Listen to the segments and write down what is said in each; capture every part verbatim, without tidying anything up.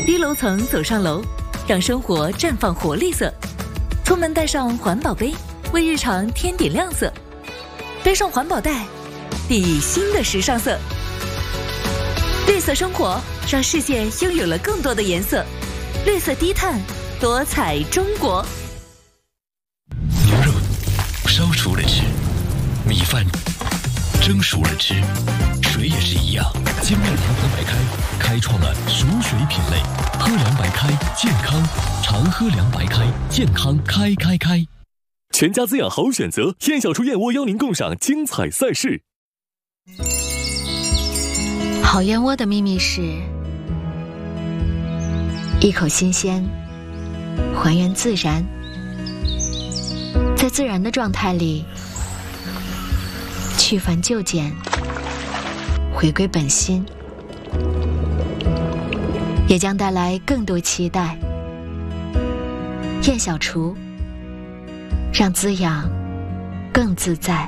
低楼层走上楼，让生活绽放活力色。出门带上环保杯，为日常添点亮色。背上环保袋，熠熠新的时尚色。绿色生活让世界拥有了更多的颜色。绿色低碳，多彩中国。 牛肉烧熟了吃，米饭蒸熟了吃，水也是一样。金麦长河白开开创了熟水品类，喝凉白开健康，常喝凉白开健康开开开。 全家滋养好选择，燕小厨燕窝邀您共赏精彩赛事。 好燕窝的秘密是一口新鲜，还原自然，在自然的状态里去繁就简，回归本心，也将带来更多期待。燕小厨，让滋养更自在。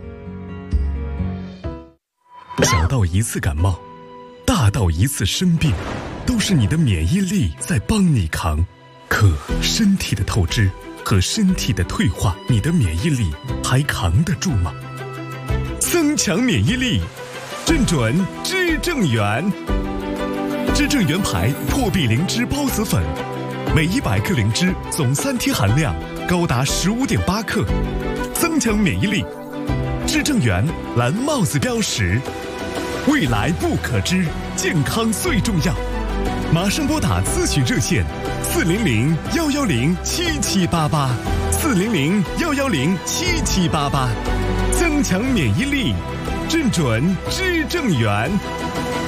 小到一次感冒，大到一次生病，都是你的免疫力在帮你扛。可身体的透支和身体的退化，你的免疫力还扛得住吗？增强免疫力，正准知正元。知正元牌破壁灵芝孢子粉，每一百克灵芝总三贴含量高达十五点八克，增强免疫力。知正元蓝帽子标识，未来不可知，健康最重要。马上拨打咨询热线四零零幺幺零七七八八，四零零幺幺零七七八八，增强免疫力，正准知正元。